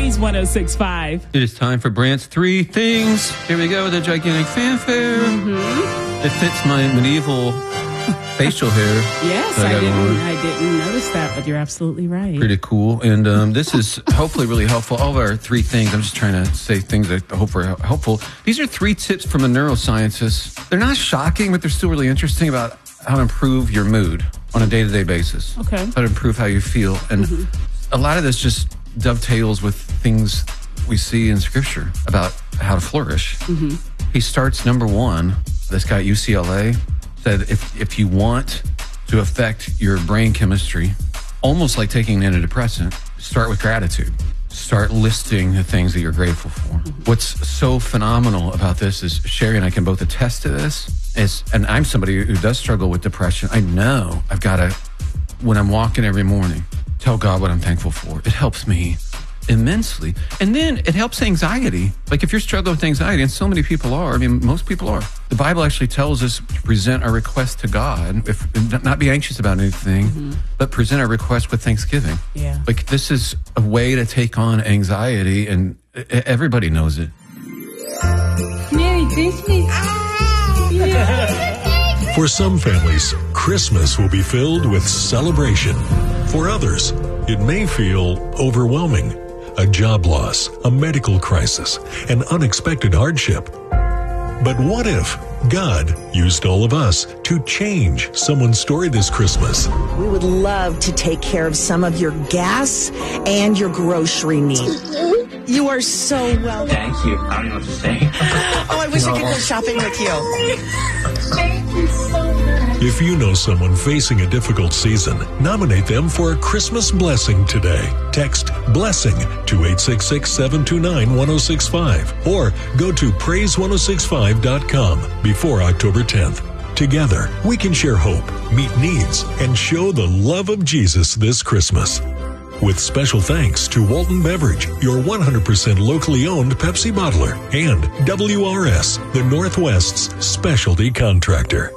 Praise 106.5. It is time for Brant's Three Things. Here we go with a gigantic fanfare. It fits my medieval facial hair. Yes, I didn't notice that, but you're absolutely right. Pretty cool. And this is hopefully really helpful. All of our three things, I'm just trying to say things that I hope are helpful. These are 3 tips from a neuroscientist. They're not shocking, but they're still really interesting about how to improve your mood on a day-to-day basis. Okay. How to improve how you feel. And a lot of this just dovetails with things we see in Scripture about how to flourish. He starts, number 1, this guy at UCLA said, if you want to affect your brain chemistry, almost like taking an antidepressant, start with gratitude. Start listing the things that you're grateful for. What's so phenomenal about this is Sherry and I can both attest to this. And I'm somebody who does struggle with depression. I know I've got to, when I'm walking every morning, tell God what I'm thankful for. It helps me immensely. And then it helps anxiety. Like if you're struggling with anxiety, and so many people are, I mean, most people are. The Bible actually tells us to present our request to God, not be anxious about anything, but present our request with thanksgiving. Yeah. Like this is a way to take on anxiety, and everybody knows it. Merry Christmas. For some families, Christmas will be filled with celebration. For others, it may feel overwhelming. A job loss, a medical crisis, an unexpected hardship. But what if God used all of us to change someone's story this Christmas? We would love to take care of some of your gas and your grocery needs. You are so welcome. Thank you. I don't know what to say. Oh, I wish I could go shopping with you. Thank you so much. If you know someone facing a difficult season, nominate them for a Christmas blessing today. Text BLESSING to 866-729-1065 or go to praise1065.com before October 10th. Together, we can share hope, meet needs, and show the love of Jesus this Christmas. With special thanks to Walton Beverage, your 100% locally owned Pepsi bottler, and WRS, the Northwest's specialty contractor.